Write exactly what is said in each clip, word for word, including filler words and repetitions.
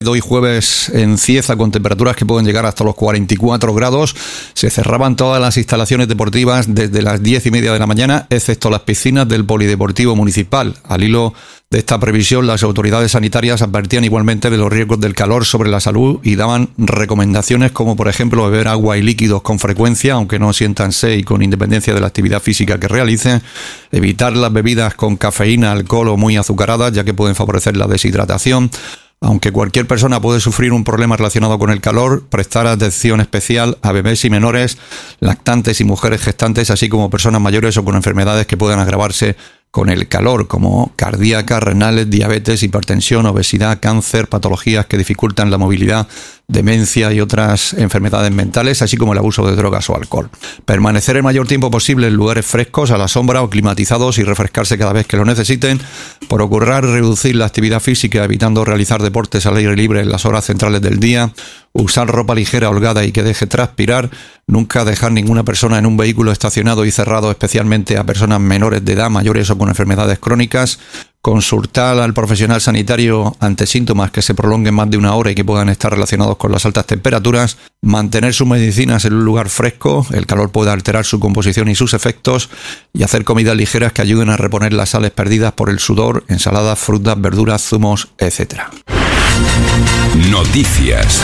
Hoy jueves en Cieza, con temperaturas que pueden llegar hasta los cuarenta y cuatro grados, se cerraban todas las instalaciones deportivas desde las diez y media de la mañana, excepto las piscinas del Polideportivo Municipal. Al hilo de esta previsión, las autoridades sanitarias advertían igualmente de los riesgos del calor sobre la salud y daban recomendaciones como, por ejemplo, beber agua y líquidos con frecuencia, aunque no sientan sed y con independencia de la actividad física que realicen, evitar las bebidas con cafeína, alcohol o muy azucaradas, ya que pueden favorecer la deshidratación. Aunque cualquier persona puede sufrir un problema relacionado con el calor, prestar atención especial a bebés y menores, lactantes y mujeres gestantes, así como personas mayores o con enfermedades que puedan agravarse con el calor, como cardíacas, renales, diabetes, hipertensión, obesidad, cáncer, patologías que dificultan la movilidad, demencia y otras enfermedades mentales, así como el abuso de drogas o alcohol. Permanecer el mayor tiempo posible en lugares frescos, a la sombra o climatizados y refrescarse cada vez que lo necesiten. Procurar reducir la actividad física, evitando realizar deportes al aire libre en las horas centrales del día. Usar ropa ligera, holgada y que deje transpirar. Nunca dejar ninguna persona en un vehículo estacionado y cerrado, especialmente a personas menores de edad, mayores o con enfermedades crónicas. Consultar al profesional sanitario ante síntomas que se prolonguen más de una hora y que puedan estar relacionados con las altas temperaturas. Mantener sus medicinas en un lugar fresco, el calor puede alterar su composición y sus efectos. Y hacer comidas ligeras que ayuden a reponer las sales perdidas por el sudor, ensaladas, frutas, verduras, zumos, etcétera. Noticias.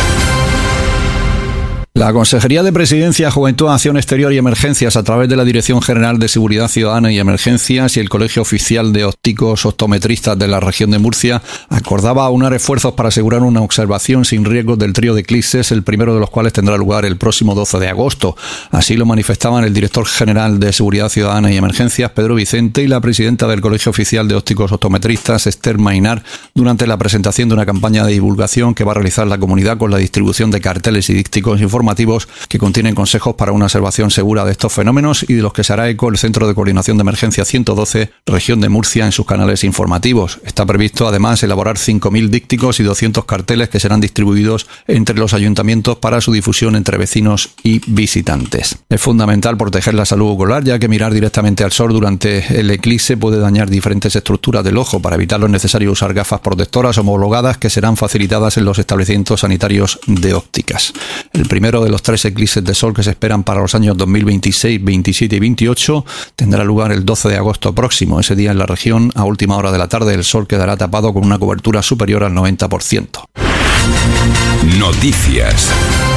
La Consejería de Presidencia, Juventud, Acción Exterior y Emergencias, a través de la Dirección General de Seguridad Ciudadana y Emergencias y el Colegio Oficial de Ópticos Optometristas de la región de Murcia, acordaba aunar esfuerzos para asegurar una observación sin riesgos del trío de eclipses, el primero de los cuales tendrá lugar el próximo doce de agosto. Así lo manifestaban el Director General de Seguridad Ciudadana y Emergencias, Pedro Vicente, y la Presidenta del Colegio Oficial de Ópticos Optometristas, Esther Mainar, durante la presentación de una campaña de divulgación que va a realizar la comunidad con la distribución de carteles y dípticos informativos que contienen consejos para una observación segura de estos fenómenos y de los que se hará eco el Centro de Coordinación de Emergencia ciento doce, región de Murcia, en sus canales informativos. Está previsto además elaborar cinco mil dípticos y doscientos carteles que serán distribuidos entre los ayuntamientos para su difusión entre vecinos y visitantes. Es fundamental proteger la salud ocular, ya que mirar directamente al sol durante el eclipse puede dañar diferentes estructuras del ojo. Para evitarlo es necesario usar gafas protectoras homologadas que serán facilitadas en los establecimientos sanitarios de ópticas. El primero de los tres eclipses de sol que se esperan para los años dos mil veintiséis, veintisiete y veintiocho tendrá lugar el doce de agosto próximo. Ese día en la región, a última hora de la tarde, el sol quedará tapado con una cobertura superior al noventa por ciento. Noticias.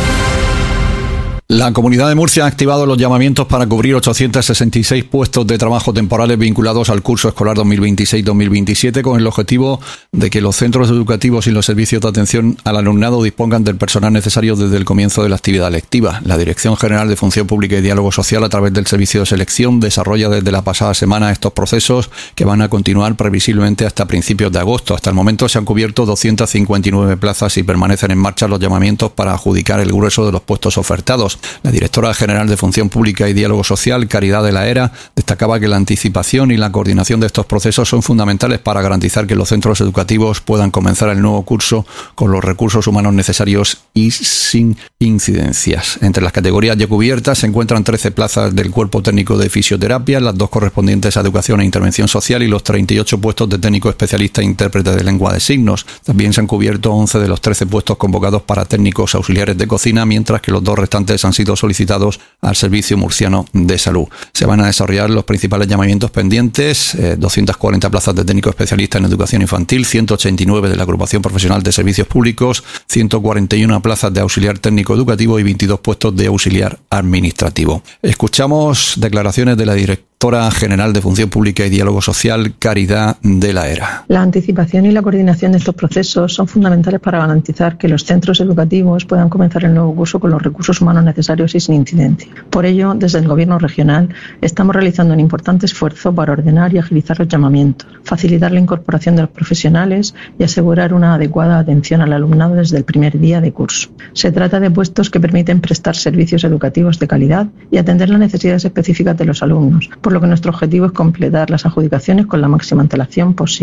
La Comunidad de Murcia ha activado los llamamientos para cubrir ochocientos sesenta y seis puestos de trabajo temporales vinculados al curso escolar dos mil veintiséis dos mil veintisiete, con el objetivo de que los centros educativos y los servicios de atención al alumnado dispongan del personal necesario desde el comienzo de la actividad lectiva. La Dirección General de Función Pública y Diálogo Social, a través del Servicio de Selección, desarrolla desde la pasada semana estos procesos que van a continuar previsiblemente hasta principios de agosto. Hasta el momento se han cubierto doscientas cincuenta y nueve plazas y permanecen en marcha los llamamientos para adjudicar el grueso de los puestos ofertados. La directora general de Función Pública y Diálogo Social, Caridad de la Era, destacaba que la anticipación y la coordinación de estos procesos son fundamentales para garantizar que los centros educativos puedan comenzar el nuevo curso con los recursos humanos necesarios y sin incidencias. Entre las categorías ya cubiertas se encuentran trece plazas del Cuerpo Técnico de Fisioterapia, las dos correspondientes a Educación e Intervención Social y los treinta y ocho puestos de técnico especialista e intérprete de lengua de signos. También se han cubierto once de los trece puestos convocados para técnicos auxiliares de cocina, mientras que los dos restantes han sido solicitados al Servicio Murciano de Salud. Se van a desarrollar los principales llamamientos pendientes: eh, doscientas cuarenta plazas de técnico especialista en educación infantil, ciento ochenta y nueve de la Agrupación Profesional de Servicios Públicos, ciento cuarenta y una plazas de auxiliar técnico educativo y veintidós puestos de auxiliar administrativo. Escuchamos declaraciones de la directora general de Función Pública y Diálogo Social, Caridad de la Era. La anticipación y la coordinación de estos procesos son fundamentales para garantizar que los centros educativos puedan comenzar el nuevo curso con los recursos humanos necesarios y sin incidencia. Por ello, desde el Gobierno regional estamos realizando un importante esfuerzo para ordenar y agilizar los llamamientos, facilitar la incorporación de los profesionales y asegurar una adecuada atención al alumnado desde el primer día de curso. Se trata de puestos que permiten prestar servicios educativos de calidad y atender las necesidades específicas de los alumnos, por lo que nuestro objetivo es completar las adjudicaciones con la máxima antelación posible.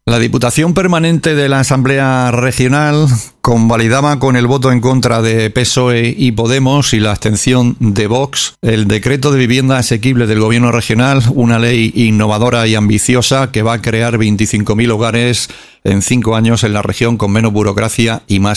La Diputación Permanente de la Asamblea Regional convalidaba con el voto en contra de P S O E y Podemos y la abstención de Vox el decreto de vivienda asequible del Gobierno regional, una ley innovadora y ambiciosa que va a crear veinticinco mil hogares en cinco años en la región con menos burocracia y más